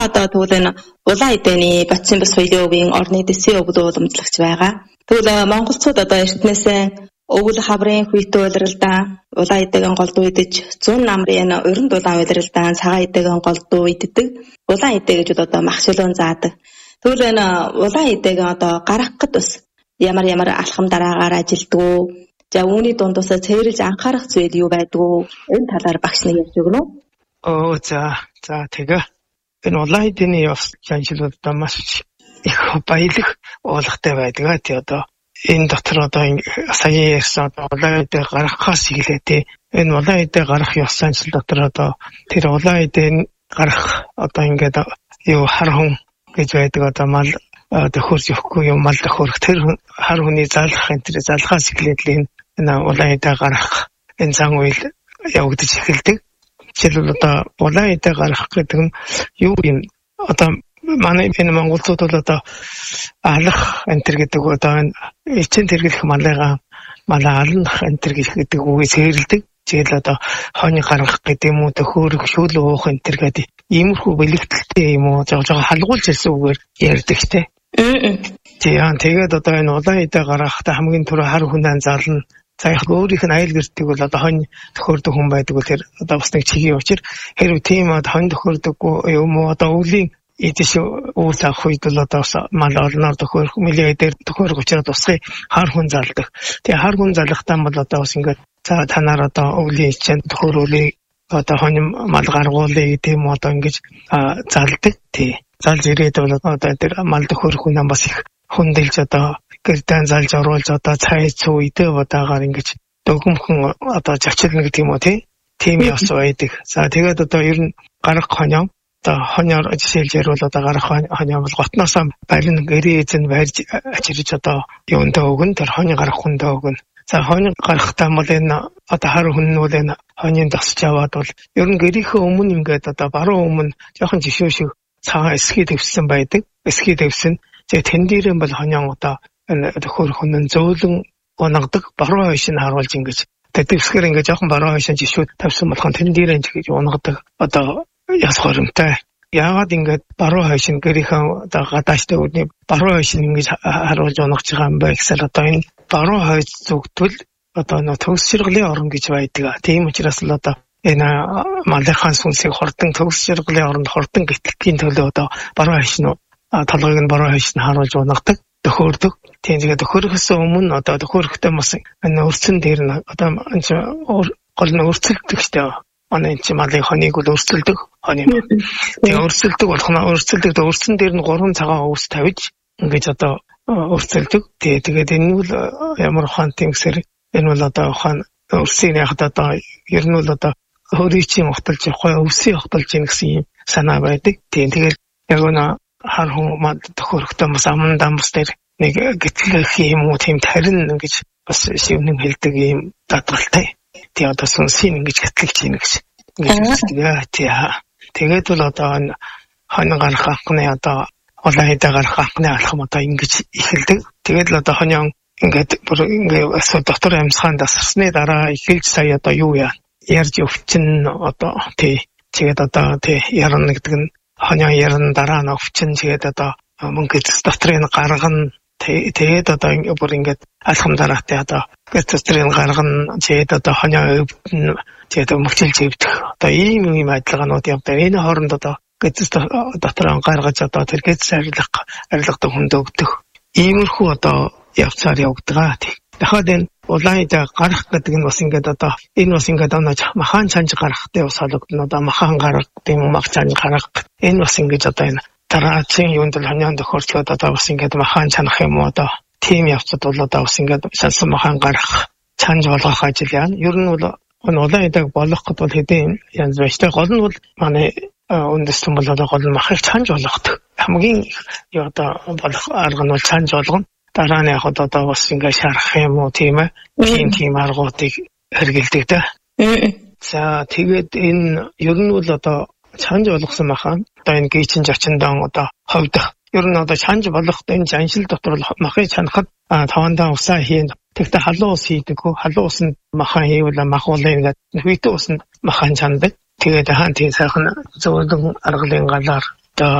одоо тэгвэл энэ улаан эдэний Батсын бас соёлын орны дэсийн өвд уламжлагч байгаа. Тэгвэл монголчууд одоо эртнээсээ өвөл хаврын хүйтэ улиралдаа улаан эдэгийн голдуу идэж, зүүн намрын уран дулаан улиралдаа цагаан эдэгийн голдуу иддэг. Улаан эдэ гэж одоо махшилуун заадаг. Тэгвэл энэ улаан эдэгийн одоо гаргахад бас ямар алхам дараагаар ажилддаг. За үүний дундаас цэвэрлж анхаарах зүйл юу байдгүй? Энэ талаар багш нэг ярьж өгнө үү? За тэгээ. Энэ улаан эдэний явц жанжилуудаа маш их баялаг уулгатай байдаг. Тий одоо энэ дотор одоо сая ярьсан одоо улаан эдэ гаргахаас эхлээд энэ улаан эдэ гарах явц жанжил дотор одоо тэр улаан эдэ гарах одоо ингээд юу хар хүн гэж байдаг одоо мал төхөрж өгөхгүй юм мал төхөрөх тэр хар хүний залах энэ тэр залхаас эхлээд л энэ улаан эдэ гарах энэ зан үйл явагдаж эхэлдэг. Жишээлбэл одоо улаан эдэ гарах гэдэг нь юу юм одоо манай энэ монголчууд бол одоо алах энтер гэдэг одоо эцэн тэргэх малаа алнах энтер гэдэг үгээс хэрэлдэг. Жишээл одоо хойны гаргах гэдэг юм уу төхөөрөх шүүл уух энтер гэдэг иймэрхүү бэлэгдэлтэй юм уу жоо халгуулж ирсэн үгээр ярьдаг те. Тэгээд одоо энэ улаан эдэ гаргахтаа хамгийн түрүү хар хүнээ зална. За яг өөрийнх нь аял гэртийг бол одоо хонь төхөөрдөг хүн байдаг бол тэр одоо бас нэг чигийн учир хэрв тийм хонь төхөөрдөггүй юм уу одоо өвлийн эдэш уус авах үед бол одоо мал олноор төхөөрөх мөлий дээр төхөөрөх учраас тусгай хар хүн залдаг. Тэгээ хар хүн залхтаа бол одоо бас ингээд за танаар одоо өвлийн эчэнд төхөөрүүлээ одоо хонь мал гаргуулъя гэдэг юм одоо ингэж залдаг. Тий. Залж ирээд бол одоо тэр мал төхөөрөх хүн бас их хүндэлж одоо гэрдэн залж оруулж одоо цай цүү идэ бодаагаар ингэж дөгөмхөн одоо зочилно гэдэг юм уу тийм явц байдаг. За тэгээд одоо ер нь гарах хоньоо одоо хоньоор жишээлж ярил одоо гарах хоньоо бол готноосоо барин гэрээ эзэн барьж ачирж одоо юундаа өгөн тэр хоньё гарах хүндээ өгөн. За хоньё гарахтаа бол энэ одоо хар хүн нь бол энэ хоньёнд тасч аваад бол ер нь гэрийнхээ өмнө ингээд одоо баруун өмнө жоохон жишөө шиг цагаан эсхий дэвсэн байдаг. Эсхий дэвсэн. Тэгээд тэн дээрээ бол хоньёон одоо энэ төхөөрөх хүн зөөлөн унагадаг баруун хойш нь харуулж ингэж дэвсгэр ингэж жоохон баруун хойш нь жишүүд тавьсан болохон тэн дээрээ ингэж унагадаг одоо яс хоримтай. Яагаад ингэж баруун хойш нь гэрийнхээ одоо гадааштай үдний баруун хойш нь ингэж харуулж унагч байгаа юм бэ гэсэл одоо энэ баруун хойш зүгтвэл одоо нөө төгс ширглийн орон гэж байдаг. Тийм учраас л одоо энэ малынхаа сүнсийг хордон төгс ширглийн оронд хордон гэтлэхийн төлөө одоо баруун хойш нь толгойг нь баруун хойш нь харуулж унагадаг. Төхөөрдөг. Тийм тэгээд төхөөрөхөөс өмнө одоо төхөөрөхтэй бас энэ өрцөн дээр нь одоо гол нь өрцөлдөг штэ. Манай энэ малын хоньыг бол өрцөлдөг. Хонь. Тэгээд өрцөлдөг болох нь өрцөн дээр нь 3 цагаан өвс тавьж ингэж одоо өрцөлдөг. Тэгээд энэ нь ямар ухаан тийм гэсэр энэ бол одоо ухаан өрсийн яхад одоо ер нь бол одоо хөрийчийн ухталж явах өвсийн ухталж ийн гэсэн юм санаа байдаг. Тэгээд яг нь хар хүн мад төхөөрөхтэй бас аман дамс дээр нэг гэтлэх юм уу тийм тарин ингэж бас шивнэн хэлдэг юм дадгалтай. Тий одоо сүнсийн ингэж гэтлэж ийн гэж. Тэгээд бол одоо хонь гарах анхны одоо улаан эдэ гарах анхны алхам одоо ингэж эхэлдэг. Тэгээд л одоо хоньон ингээд ингээд дотор амьсгаан дасарсны дараа эхэлж сая одоо юу ярьж өвчин одоо тэгээд одоо ярна гэдэг нь хоньоо яран дараа нь өвчин тэгээд одоо мөнгө эцэс дотрын гаргана тэгээд одоо бүр ингээд алхам дараатай одоо дотрын гаргана тэгээд одоо хоньоо өвдөн тэгээд мөчилж өвдөх одоо ийм адилгаанууд явдаг. Энэ хооронд одоо эцэс дотроо гаргаж одоо тэр гэц арилгадаг хүнд өгдөх иймэрхүү одоо явцаар явагдгаа. Дахиад энэ улаан эдэ гарах гэдэг нь бас ингээд одоо энэ бас ингээд махан чанж гарахтай бас холбогдно. Одоо махан гарах тийм мах чанж гарах энэ бас ингээд одоо энэ тараачийн юунд л хоньоон төхөөрчлөөд одоо бас ингээд махан чанах юм уу одоо тийм явцад бол одоо бас ингээд шансан махан гарах чанж болгох ажил яана. Ер нь бол улаан эдэг болох гэдэг бол хэдийн янз байж гол нь бол манай үндэстэн бол одоо гол нь махыг чанж болгодог. Хамгийн одоо болох арга нь бол чанж болгоно. Дараа нь яг одоо бас ингээд шарах юм уу тийм ээ. Тийм аргуудыг хэрэгэлдэг да. За тэгээд энэ ер нь бол одоо чанж болгосон махаа одоо энэ гейчин зочиндоо одоо ховдох. Ер нь одоо чанж болгохтой энэ жаншил дотор махыг чанахад тавандаа усаа хийн. Тэгтээ халуун ус хийдэггүй. Халуун усанд махан хийвэл махуулын ингээд хүйтэн усанд махан чандаг. Тэгээд хаан тийм сайхан зөвлөн аргалын галаар